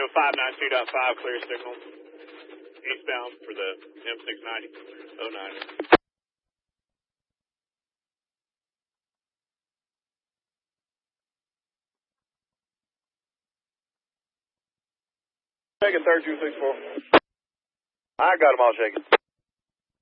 592.5, clear signal. Eastbound for the M690, 09. Shaking 3264. I got them all shaking.